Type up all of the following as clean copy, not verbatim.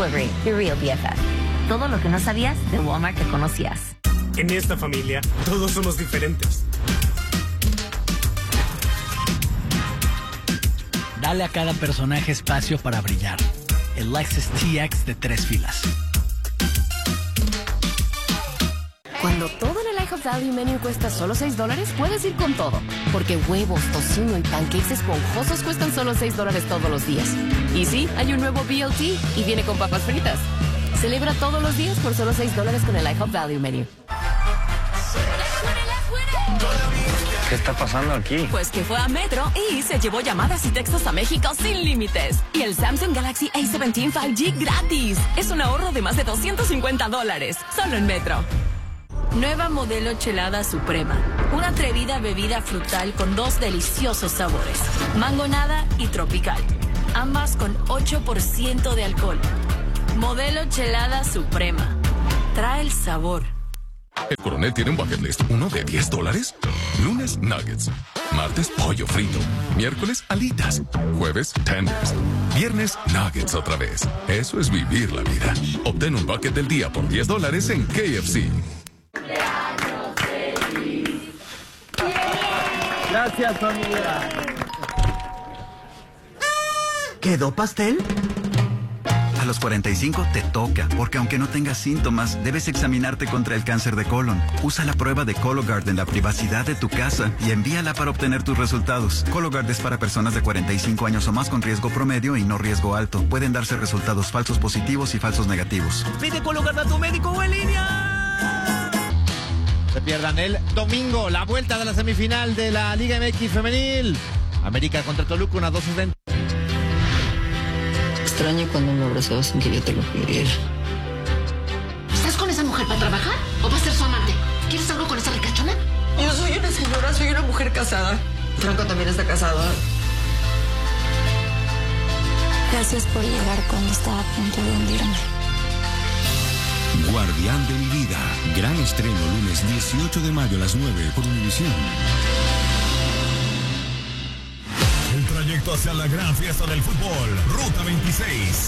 Delivery, your real BFF. Todo lo que no sabías de Walmart que conocías. En esta familia, todos somos diferentes. Dale a cada personaje espacio para brillar. El Lexus TX de 3 filas. Cuando todo en el IHOP Value Menu cuesta solo $6, puedes ir con todo. Porque huevos, tocino y pancakes esponjosos cuestan solo $6 todos los días. Y sí, hay un nuevo BLT y viene con papas fritas. Celebra todos los días por solo $6 con el IHOP Value Menu. ¿Qué está pasando aquí? Pues que fue a Metro y se llevó llamadas y textos a México sin límites. Y el Samsung Galaxy A17 5G gratis. Es un ahorro de más de $250. Solo en Metro. Nueva modelo Chelada Suprema. Una atrevida bebida frutal con 2 deliciosos sabores. Mangonada y tropical. Ambas con 8% de alcohol. Modelo Chelada Suprema. Trae el sabor. El Coronel tiene un bucket list. ¿Uno de $10? Lunes, nuggets. Martes, pollo frito. Miércoles, alitas. Jueves, tenders. Viernes, nuggets otra vez. Eso es vivir la vida. Obtén un bucket del día por $10 en KFC. Gracias, familia. ¿Quedó pastel? A los 45 te toca, porque aunque no tengas síntomas, debes examinarte contra el cáncer de colon. Usa la prueba de Cologuard en la privacidad de tu casa y envíala para obtener tus resultados. Cologuard es para personas de 45 años o más con riesgo promedio y no riesgo alto. Pueden darse resultados falsos positivos y falsos negativos. Pide Cologuard a tu médico o en línea. Se pierdan el domingo la vuelta de la semifinal de la Liga MX femenil. América contra Toluca, una 2:20. Extraño cuando me abrazabas sin que yo te lo pidiera. ¿Estás con esa mujer para trabajar o vas a ser su amante? ¿Quieres algo con esa ricachona? Yo soy una señora, soy una mujer casada. Franco también está casado. Gracias por llegar cuando estaba a punto de hundirme. Guardián de mi vida. Gran estreno lunes 18 de mayo a las 9 por Univisión. El trayecto hacia la gran fiesta del fútbol. Ruta 26.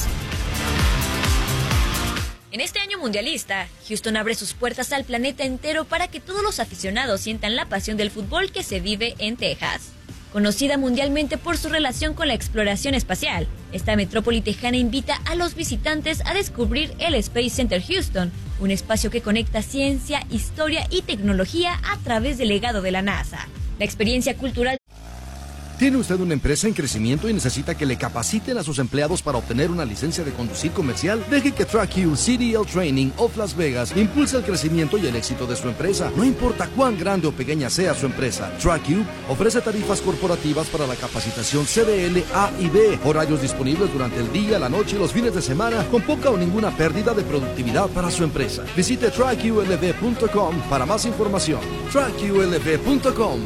En este año mundialista, Houston abre sus puertas al planeta entero para que todos los aficionados sientan la pasión del fútbol que se vive en Texas. Conocida mundialmente por su relación con la exploración espacial, esta metrópoli tejana invita a los visitantes a descubrir el Space Center Houston, un espacio que conecta ciencia, historia y tecnología a través del legado de la NASA. La experiencia cultural. ¿Tiene usted una empresa en crecimiento y necesita que le capaciten a sus empleados para obtener una licencia de conducir comercial? Deje que TrackU CDL Training of Las Vegas impulse el crecimiento y el éxito de su empresa. No importa cuán grande o pequeña sea su empresa, TrackU ofrece tarifas corporativas para la capacitación CDL A y B, horarios disponibles durante el día, la noche y los fines de semana, con poca o ninguna pérdida de productividad para su empresa. Visite TrackULV.com para más información. TrackULV.com.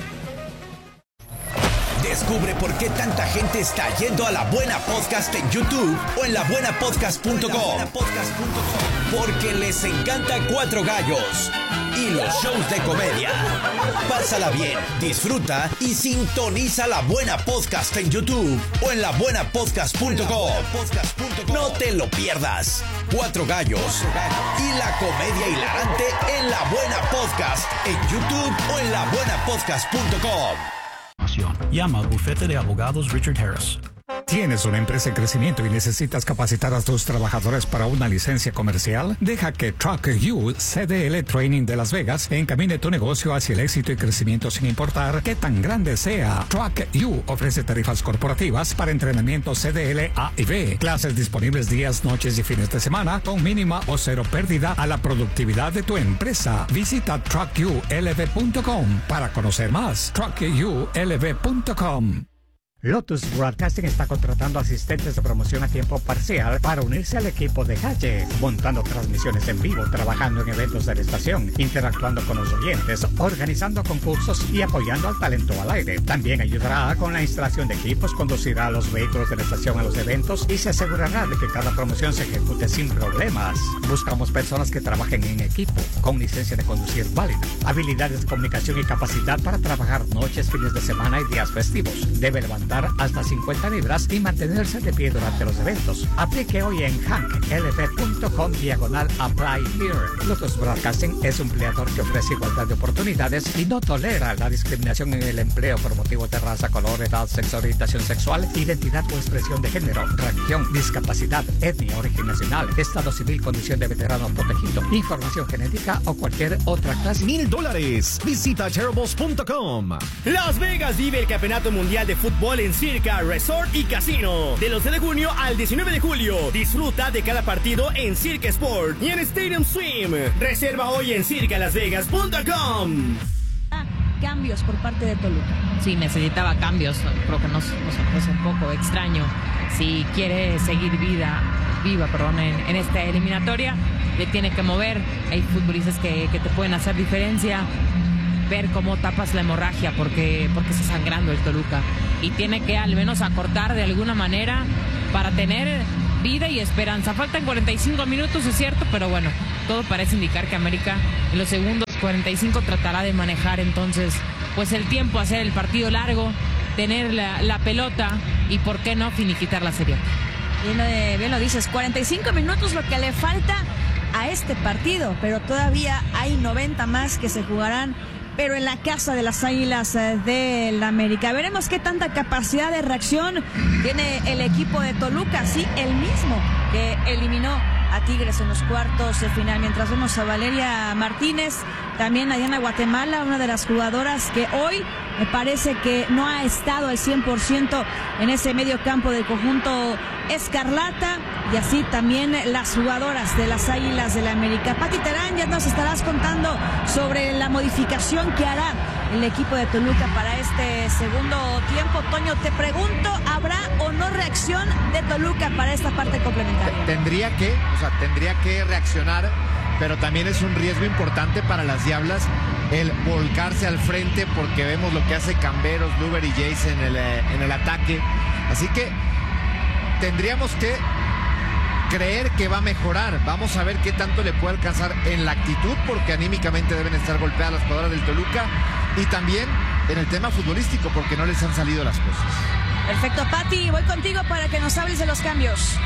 Descubre por qué tanta gente está yendo a La Buena Podcast en YouTube o en labuenapodcast.com. Porque les encanta Cuatro Gallos y los shows de comedia. Pásala bien, disfruta y sintoniza La Buena Podcast en YouTube o en labuenapodcast.com. No te lo pierdas. Cuatro Gallos y la comedia hilarante en La Buena Podcast en YouTube o en labuenapodcast.com. Llama al bufete de abogados Richard Harris. ¿Tienes una empresa en crecimiento y necesitas capacitar a tus trabajadores para una licencia comercial? Deja que TrackU CDL Training de Las Vegas encamine tu negocio hacia el éxito y crecimiento sin importar qué tan grande sea. TrackU ofrece tarifas corporativas para entrenamiento CDL A y B, clases disponibles días, noches y fines de semana con mínima o cero pérdida a la productividad de tu empresa. Visita TrackULV.com para conocer más. TrackULV.com. Lotus Broadcasting está contratando asistentes de promoción a tiempo parcial para unirse al equipo de Calle, montando transmisiones en vivo, trabajando en eventos de la estación, interactuando con los oyentes, organizando concursos y apoyando al talento al aire. También ayudará con la instalación de equipos, conducirá los vehículos de la estación a los eventos y se asegurará de que cada promoción se ejecute sin problemas. Buscamos personas que trabajen en equipo, con licencia de conducir válida, habilidades de comunicación y capacidad para trabajar noches, fines de semana y días festivos. Debe levantar levantar hasta 50 libras y mantenerse de pie durante los eventos. Aplique hoy en hanklp.com/Apply Here. Lotus Broadcasting es un empleador que ofrece igualdad de oportunidades y no tolera la discriminación en el empleo por motivos de raza, color, edad, sexo, orientación sexual, identidad o expresión de género, religión, discapacidad, etnia, origen nacional, estado civil, condición de veterano protegido, información genética o cualquier otra clase. $1,000. Visita Cheerables.com. Las Vegas vive el Campeonato Mundial de Fútbol en Circa Resort y Casino. Del 11 de junio al 19 de julio. Disfruta de cada partido en Circa Sport y en Stadium Swim. Reserva hoy en circalasvegas.com. Cambios por parte de Toluca. Sí, necesitaba cambios. Creo que nos parece un poco extraño. Si quiere seguir viva en esta eliminatoria, le tiene que mover. Hay futbolistas que te pueden hacer diferencia. Ver cómo tapas la hemorragia porque está sangrando el Toluca. Y tiene que al menos acortar de alguna manera para tener vida y esperanza. Faltan 45 minutos, es cierto, pero bueno, todo parece indicar que América en los segundos 45 tratará de manejar entonces pues el tiempo, hacer el partido largo, tener la pelota y por qué no finiquitar la serie. Bien lo dices, 45 minutos lo que le falta a este partido, pero todavía hay 90 más que se jugarán, pero en la casa de las Águilas del América. Veremos qué tanta capacidad de reacción tiene el equipo de Toluca, sí, el mismo que eliminó a Tigres en los cuartos de final. Mientras vemos a Valeria Martínez, también a Diana Guatemala, una de las jugadoras que hoy me parece que no ha estado al 100% en ese medio campo del conjunto escarlata, y así también las jugadoras de las Águilas del América. Pati Terán, ya nos estarás contando sobre la modificación que hará el equipo de Toluca para este segundo tiempo. Toño, te pregunto, ¿habrá o no reacción de Toluca para esta parte complementaria? Tendría que reaccionar, pero también es un riesgo importante para las Diablas el volcarse al frente, porque vemos lo que hace Camberos, Luber y Jace en el ataque. Así que tendríamos que creer que va a mejorar. Vamos a ver qué tanto le puede alcanzar en la actitud, porque anímicamente deben estar golpeadas las jugadoras del Toluca, y también en el tema futbolístico, porque no les han salido las cosas. Perfecto, Pati, voy contigo para que nos hables de los cambios.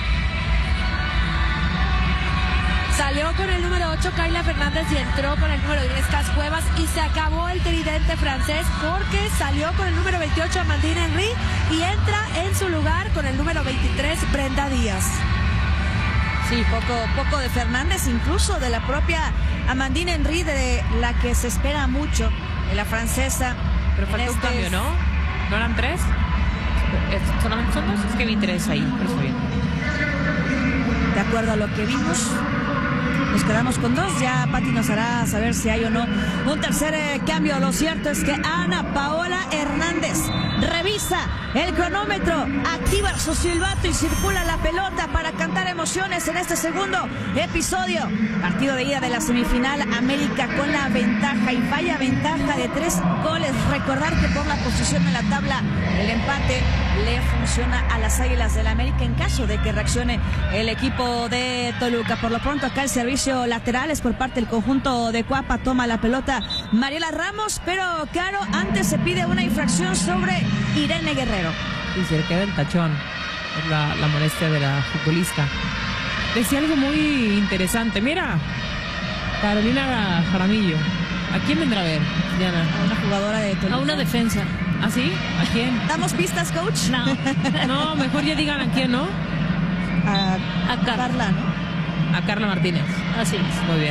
Salió con el número 8 Kayla Fernández y entró con el número 10 Cas Cuevas, y se acabó el tridente francés porque salió con el número 28 Amandine Henry y entra en su lugar con el número 23 Brenda Díaz. Sí, poco de Fernández, incluso de la propia Amandine Henry, de la que se espera mucho, de la francesa. Pero falta un cambio, ¿no? ¿No eran 3? ¿Solamente son 2? Es que vi 3 ahí, pero está bien. De acuerdo a lo que vimos, nos quedamos con 2. Ya Pati nos hará saber si hay o no un tercer cambio. Lo cierto es que Ana Paola Hernández revisa el cronómetro, activa su silbato y circula la pelota para cantar emociones en este segundo episodio. Partido de ida de la semifinal, América con la ventaja, y vaya ventaja de 3 goles. Recordar que por la posición en la tabla, el empate le funciona a las Águilas del América en caso de que reaccione el equipo de Toluca. Por lo pronto acá el servicio lateral es por parte del conjunto de Cuapa. Toma la pelota Mariela Ramos, pero claro, antes se pide una infracción sobre Irene Guerrero. Y se le queda el tachón. Es la molestia de la futbolista. Decía algo muy interesante. Mira, Carolina Jaramillo. ¿A quién vendrá a ver, Diana? A una jugadora de Toluca. A una defensa. ¿Ah, sí? ¿A quién? ¿Damos pistas, coach? No, mejor ya digan a quién, ¿no? A Carla, ¿no? A Carla Martínez. Así es. Muy bien.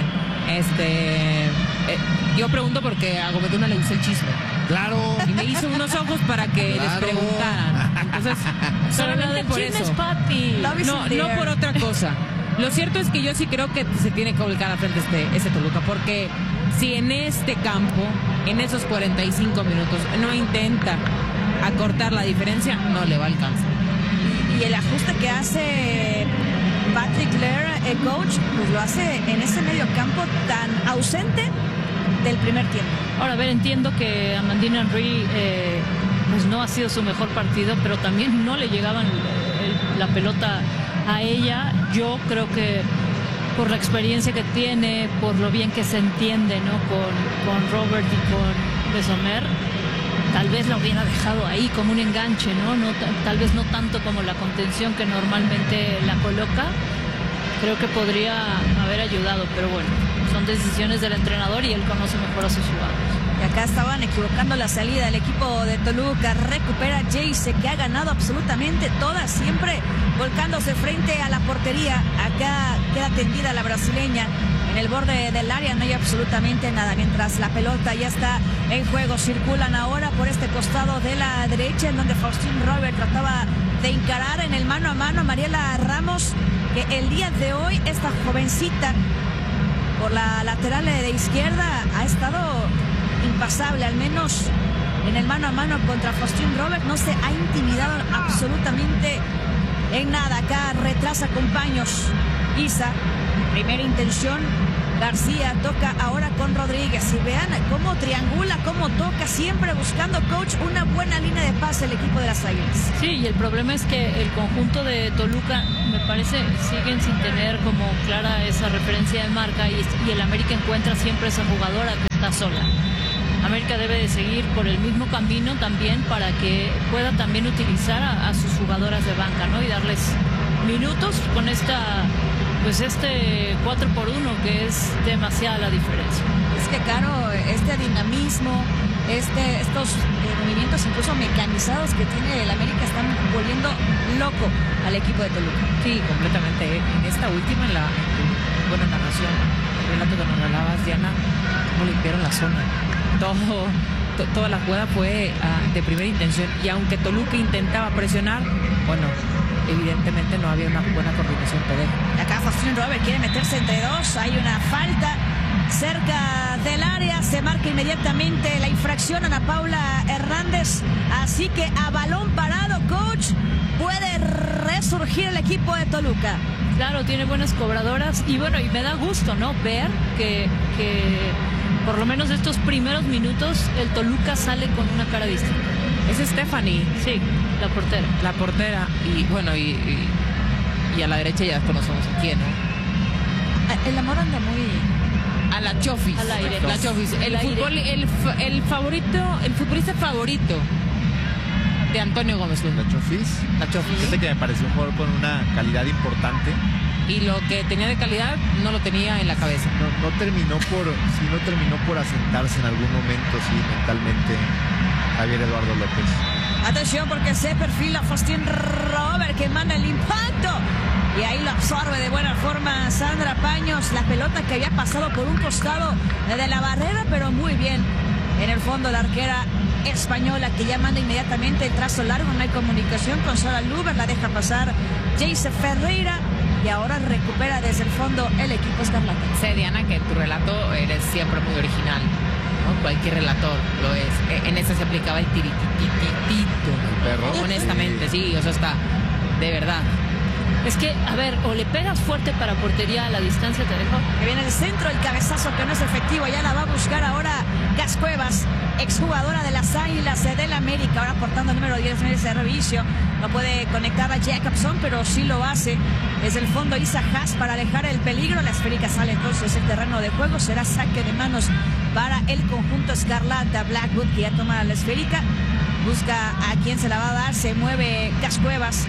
Yo pregunto porque a Gobetuna le gusta el chisme. Claro. Y me hizo unos ojos para que les preguntaran. Entonces, solamente por eso. No por otra cosa. Lo cierto es que yo sí creo que se tiene que volcar a frente este Toluca, porque si en este campo, en esos 45 minutos, no intenta acortar la diferencia, no le va a alcanzar. Y el ajuste que hace Patrick Laird, el coach, pues lo hace en ese medio campo tan ausente del primer tiempo. Ahora, a ver, entiendo que Amandine Henry pues no ha sido su mejor partido, pero también no le llegaban la pelota a ella. Yo creo que por la experiencia que tiene, por lo bien que se entiende, ¿no?, con Robert y con Besomer, tal vez la hubiera dejado ahí como un enganche, ¿no? Tal vez no tanto como la contención que normalmente la coloca. Creo que podría haber ayudado, pero bueno, son decisiones del entrenador y él conoce mejor a sus jugadores. Y acá estaban equivocando la salida. El equipo de Toluca recupera Jayce, que ha ganado absolutamente todas, siempre volcándose frente a la portería. Acá queda tendida la brasileña en el borde del área, no hay absolutamente nada. Mientras la pelota ya está en juego, circulan ahora por este costado de la derecha, en donde Faustín Robert trataba de encarar en el mano a mano a Mariela Ramos, que el día de hoy esta jovencita por la lateral de izquierda ha estado impasable, al menos en el mano a mano contra Faustín Robert. No se ha intimidado absolutamente en nada. Acá retrasa con Paños. Isa, primera intención. García toca ahora con Rodríguez. Y vean cómo triangula, cómo toca, siempre buscando, coach, una buena línea de pase el equipo de las Águilas. Sí, y el problema es que el conjunto de Toluca, me parece, siguen sin tener como clara esa referencia de marca, y el América encuentra siempre esa jugadora que está sola. América debe de seguir por el mismo camino también para que pueda también utilizar a sus jugadoras de banca, ¿no? Y darles minutos con esta, pues este 4-por-1 que es demasiada la diferencia. Es que claro, este dinamismo, estos movimientos incluso mecanizados que tiene el América están volviendo loco al equipo de Toluca. Sí, completamente. En esta última, en la buena narración, el relato que nos regalabas, Diana, cómo limpiaron la zona. Toda la jugada fue de primera intención, y aunque Toluca intentaba presionar, bueno, evidentemente no había una buena coordinación todavía. Acá Faustín Robert quiere meterse entre dos, hay una falta cerca del área, se marca inmediatamente la infracción a Ana Paula Hernández, así que a balón parado, coach, puede resurgir el equipo de Toluca. Claro, tiene buenas cobradoras, y bueno, y me da gusto, ¿no?, ver que por lo menos estos primeros minutos el Toluca sale con una cara distinta. Es Stephanie. Sí, la portera. La portera, y bueno, y a la derecha ya conocemos a quién, ¿no? El amor anda muy... A la Chofis. Al aire. La Chofis. El futbolista favorito de Antonio Gómez Luna. La Chofis. La Chofis. Fíjate que me pareció un jugador con una calidad importante. Y lo que tenía de calidad no lo tenía en la cabeza. No terminó por asentarse en algún momento, sí, mentalmente, Javier Eduardo López. Atención, porque se perfila Faustín Robert, que manda el impacto. Y ahí lo absorbe de buena forma Sandra Paños. La pelota que había pasado por un costado de la barrera, pero muy bien. En el fondo la arquera española, que ya manda inmediatamente el trazo largo. No hay comunicación con Sara Luber, la deja pasar Jayce Ferreira. Y ahora recupera desde el fondo el equipo escarlata. Sé, Diana, que tu relato eres siempre muy original, ¿no? Cualquier relator lo es. En este se aplicaba el tiritititito. ¿El perro? Honestamente, sí, o sea, está de verdad. Es que, a ver, o le pegas fuerte para portería, a la distancia te dejo. Que viene el centro, el cabezazo que no es efectivo. Ya la va a buscar ahora Gas Cuevas, exjugadora de las Águilas del América, ahora portando el número 10 en el servicio. No puede conectar a Jacobson, pero sí lo hace. Desde el fondo Isa Haas para alejar el peligro. La esférica sale entonces el terreno de juego. Será saque de manos para el conjunto escarlata. Blackwood, que ya toma la esférica, busca a quien se la va a dar. Se mueve Gas Cuevas.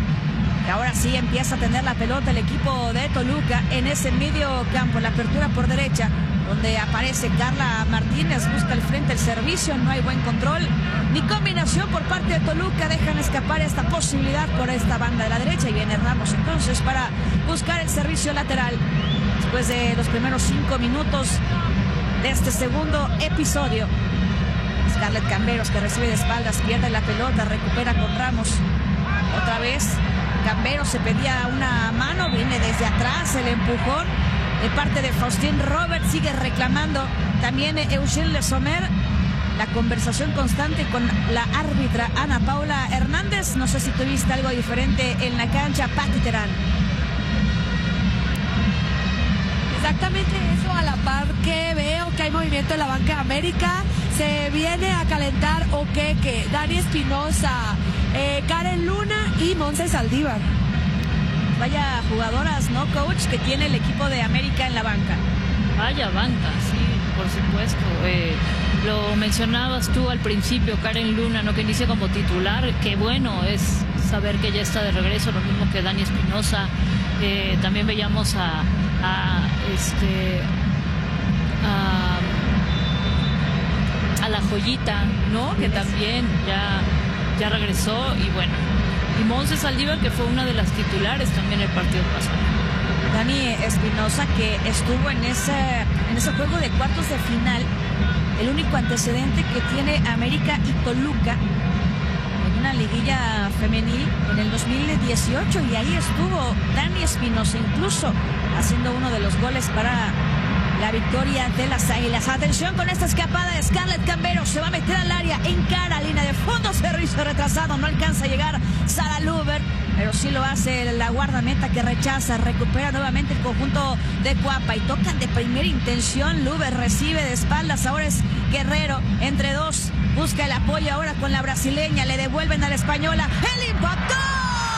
Y ahora sí empieza a tener la pelota el equipo de Toluca en ese medio campo. La apertura por derecha, donde aparece Carla Martínez, busca al frente el servicio. No hay buen control ni combinación por parte de Toluca. Dejan escapar esta posibilidad por esta banda de la derecha. Y viene Ramos entonces para buscar el servicio lateral. Después de los primeros 5 minutos de este segundo episodio, Scarlett Camberos, que recibe de espaldas, pierde la pelota, recupera con Ramos. Otra vez Camberos, se pedía una mano, viene desde atrás el empujón de parte de Faustín Robert, sigue reclamando también Eugene Le Sommer. La conversación constante con la árbitra Ana Paula Hernández. No sé si tuviste algo diferente en la cancha, Pati Terán. Exactamente eso, a la par que veo que hay movimiento en la banca de América. Se viene a calentar Oqueque, Dani Espinosa, Karen Luna y Monse Saldívar. Vaya jugadoras, ¿no, coach?, que tiene el equipo de América en la banca. Vaya banca, sí. por supuesto. Lo mencionabas tú al principio, Karen Luna, ¿no? Que inicia como titular. Qué bueno es saber que ya está de regreso, lo mismo que Dani Espinosa. También veíamos a la Joyita, ¿no? Que también ya regresó. Y bueno, y Monse Saldívar, que fue una de las titulares también el partido pasado. Dani Espinosa, que estuvo en ese juego de cuartos de final, el único antecedente que tiene América y Toluca en una liguilla femenil en el 2018, y ahí estuvo Dani Espinosa, incluso haciendo uno de los goles para la victoria de las Águilas. Atención con esta escapada de Scarlett Cambero, se va a meter al área, encara línea de fondo, servicio retrasado, no alcanza a llegar Sara Luber, pero sí lo hace la guardameta, que rechaza, recupera nuevamente el conjunto de Cuapa y tocan de primera intención. Luber recibe de espaldas, ahora es Guerrero, entre dos, busca el apoyo ahora con la brasileña, le devuelven a la española, el impacto.